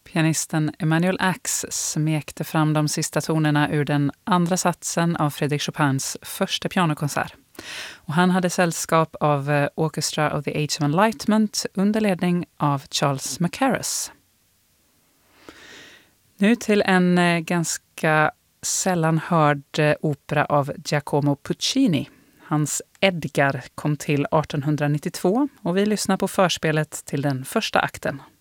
Pianisten Emanuel Ax smekte fram de sista tonerna ur den andra satsen av Frédéric Chopins första pianokonsert. Och han hade sällskap av Orchestra of the Age of Enlightenment under ledning av Charles Mackerras. Nu till en ganska sällan hörd opera av Giacomo Puccini. Hans Edgar kom till 1892 och vi lyssnar på förspelet till den första akten.